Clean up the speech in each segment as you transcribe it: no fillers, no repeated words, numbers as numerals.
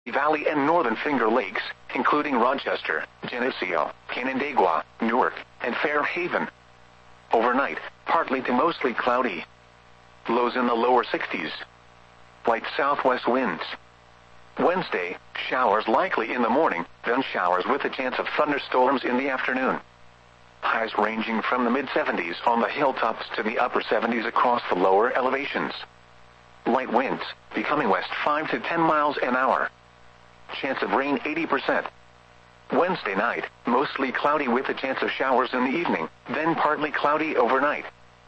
Valley and Northern Finger Lakes, including Rochester, Geneseo, Canandaigua, Newark, and Fairhaven. Overnight, partly to mostly cloudy. Lows in the lower 60s. Light southwest winds. Wednesday, showers likely in the morning, then showers with a chance of thunderstorms in the afternoon. Highs ranging from the mid-70s on the hilltops to the upper 70s across the lower elevations. Light winds, becoming west 5 to 10 miles an hour. Chance of rain 80%. Wednesday night, mostly cloudy with a chance of showers in the evening, then partly cloudy overnight.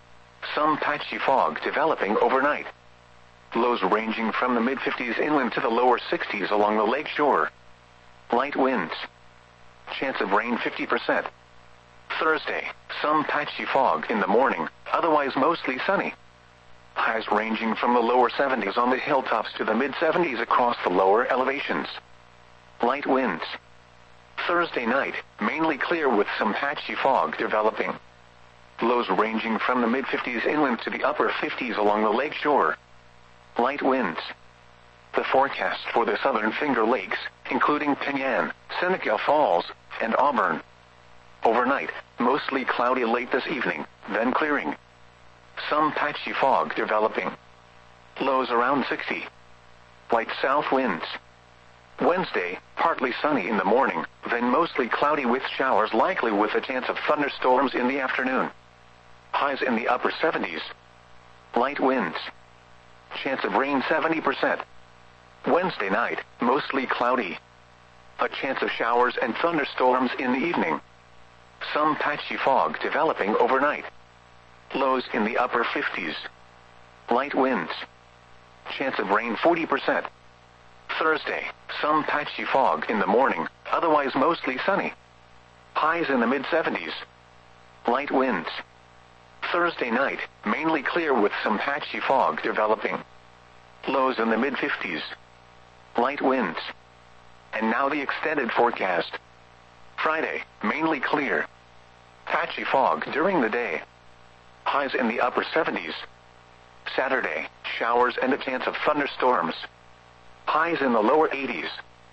Some patchy fog developing overnight. Lows ranging from the mid-50s inland to the lower 60s along the lake shore. Light winds. Chance of rain 50%. Thursday, some patchy fog in the morning, otherwise mostly sunny. Highs ranging from the lower 70s on the hilltops to the mid-70s across the lower elevations. Light winds. Thursday night, mainly clear with some patchy fog developing. Lows ranging from the mid-50s inland to the upper 50s along the lake shore. Light winds. The forecast for the Southern Finger Lakes, including Penyan, Seneca Falls, and Auburn. Overnight, mostly cloudy late this evening, then clearing. Some patchy fog developing. Lows around 60. Light south winds. Wednesday, partly sunny in the morning, then mostly cloudy with showers likely with a chance of thunderstorms in the afternoon. Highs in the upper 70s. Light winds. Chance of rain 70%. Wednesday night, mostly cloudy. A chance of showers and thunderstorms in the evening. Some patchy fog developing overnight. Lows in the upper 50s. Light winds. Chance of rain 40%. Thursday, some patchy fog in the morning, otherwise mostly sunny. Highs in the mid-70s. Light winds. Thursday night, mainly clear with some patchy fog developing. Lows in the mid-50s. Light winds. And now the extended forecast. Friday, mainly clear. Patchy fog during the day. Highs in the upper 70s. Saturday, showers and a chance of thunderstorms. Highs in the lower 80s.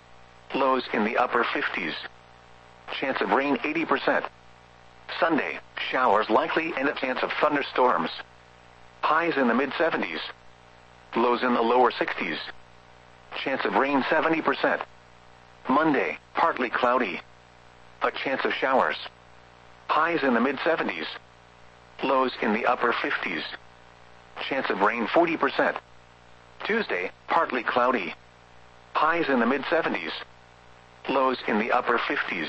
Lows in the upper 50s. Chance of rain 80%. Sunday, showers likely and a chance of thunderstorms. Highs in the mid-70s. Lows in the lower 60s. Chance of rain 70%. Monday, partly cloudy. A chance of showers. Highs in the mid-70s. Lows in the upper 50s. Chance of rain 40%. Tuesday, partly cloudy. Highs in the mid-70s. Lows in the upper 50s.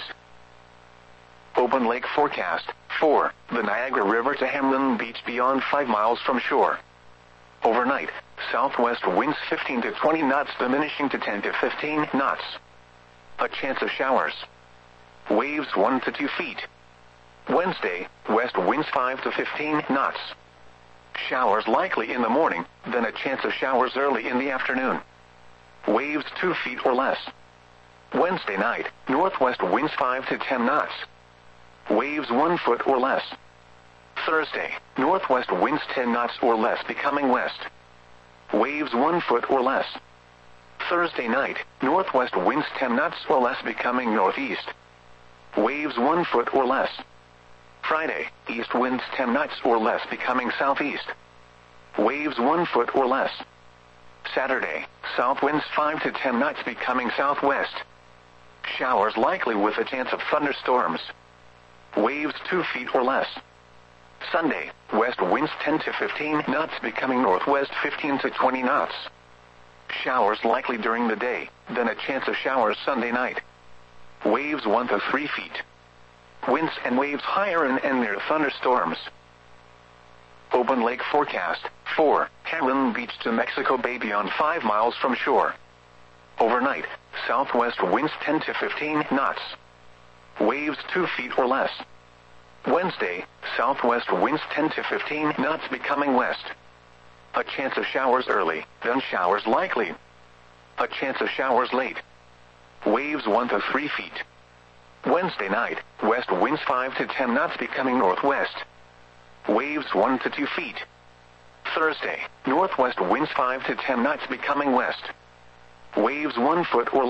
Open lake forecast. 4. The Niagara River to Hamlin Beach beyond 5 miles from shore. Overnight, southwest winds 15 to 20 knots diminishing to 10 to 15 knots. A chance of showers. Waves 1 to 2 feet. Wednesday, west winds 5 to 15 knots. Showers likely in the morning, then a chance of showers early in the afternoon. Waves 2 feet or less. Wednesday night, northwest winds 5 to 10 knots. Waves 1 foot or less. Thursday, northwest winds 10 knots or less becoming west. Waves 1 foot or less. Thursday night, northwest winds 10 knots or less becoming northeast. Waves 1 foot or less. Friday, east winds 10 knots or less becoming southeast. Waves 1 foot or less. Saturday, south winds 5 to 10 knots becoming southwest. Showers likely with a chance of thunderstorms. Waves 2 feet or less. Sunday, west winds 10 to 15 knots becoming northwest 15 to 20 knots. Showers likely during the day, then a chance of showers Sunday night. Waves 1 to 3 feet. Winds and waves higher and near thunderstorms. Open lake forecast. 4. Hamlin Beach to Mexico Bay beyond 5 miles from shore. Overnight, southwest winds 10 to 15 knots. Waves 2 feet or less. Wednesday, southwest winds 10 to 15 knots becoming west. A chance of showers early, then showers likely. A chance of showers late. Waves 1 to 3 feet. Wednesday night, west winds 5 to 10 knots becoming northwest. Waves 1 to 2 feet. Thursday, northwest winds 5 to 10 knots becoming west. Waves 1 foot or